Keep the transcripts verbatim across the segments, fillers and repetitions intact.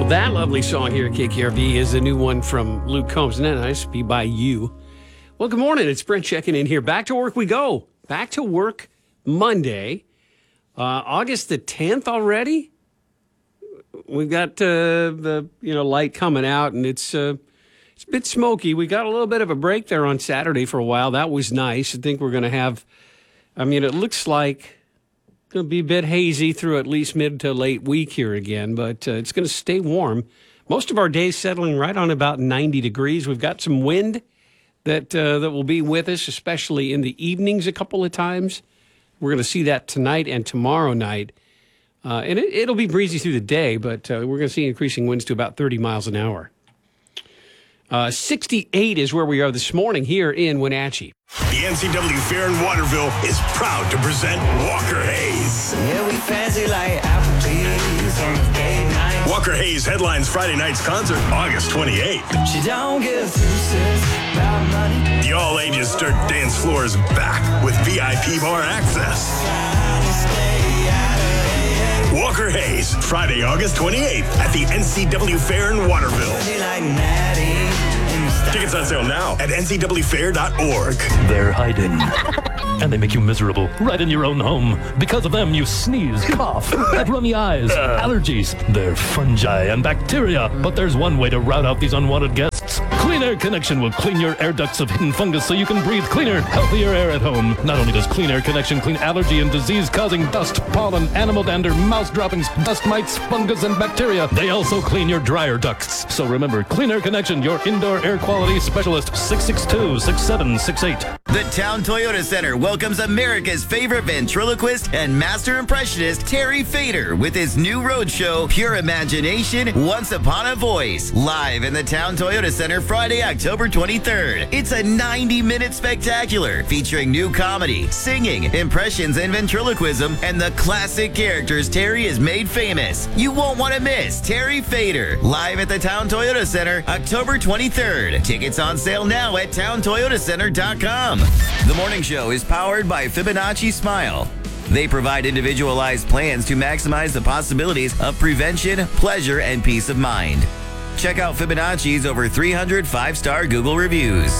That lovely song here at K K R V is a new one from Luke Combs. Isn't that nice? Be by you. Well, good morning. It's Brent checking in here. Back to work we go. Back to work Monday, uh, August the tenth already. We've got uh, the you know light coming out, and it's uh, it's a bit smoky. We got a little bit of a break there on Saturday for a while. That was nice. I think we're going to have. I mean, it looks like it's going to be a bit hazy through at least mid to late week here again, but uh, it's going to stay warm. Most of our days settling right on about ninety degrees. We've got some wind that uh, that will be with us, especially in the evenings a couple of times. We're going to see that tonight and tomorrow night. Uh, and it, it'll be breezy through the day, but uh, we're going to see increasing winds to about thirty miles an hour. Uh, sixty-eight is where we are this morning here in Wenatchee. The N C double A Fair in Waterville is proud to present Walker Hayes. Yeah, we fancy like Applebee's on a date night. Walker Hayes headlines Friday night's concert, August twenty-eighth. She don't give two cents about money. The all-ages Stir dance floor is back with V I P bar access. Walker Hayes, Friday, August twenty-eighth at the N C double A Fair in Waterville. Tickets on sale now at N C double A fair dot org. They're hiding. And they make you miserable right in your own home. Because of them, you sneeze, cough, have runny eyes, allergies. They're fungi and bacteria. But there's one way to rout out these unwanted guests. Clean Air Connection will clean your air ducts of hidden fungus so you can breathe cleaner, healthier air at home. Not only does Clean Air Connection clean allergy and disease-causing dust, pollen, animal dander, mouse droppings, dust mites, fungus, and bacteria, they also clean your dryer ducts. So remember, Clean Air Connection, your indoor air quality specialist, six six two, six seven six eight. The Town Toyota Center welcomes America's favorite ventriloquist and master impressionist, Terry Fader, with his new roadshow, Pure Imagination, Once Upon a Voice, live in the Town Toyota Center Friday, October twenty-third. It's a ninety-minute spectacular featuring new comedy, singing, impressions, and ventriloquism, and the classic characters Terry has made famous. You won't want to miss Terry Fader, live at the Town Toyota Center, October twenty-third. Tickets on sale now at town toyota center dot com. The morning show is powered by Fibonacci Smile. They provide individualized plans to maximize the possibilities of prevention, pleasure, and peace of mind. Check out Fibonacci's over three hundred five-star Google reviews.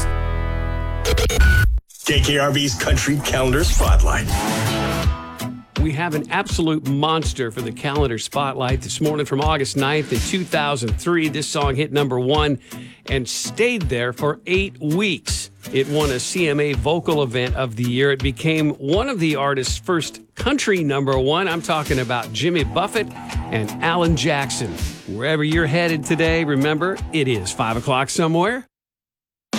K K R V's Country Calendar Spotlight. We have an absolute monster for the calendar spotlight this morning from August ninth in two thousand three. This song hit number one and stayed there for eight weeks. It won a C M A Vocal Event of the Year. It became one of the artist's first country number one. I'm talking about Jimmy Buffett and Alan Jackson. Wherever you're headed today, remember, it is five o'clock somewhere.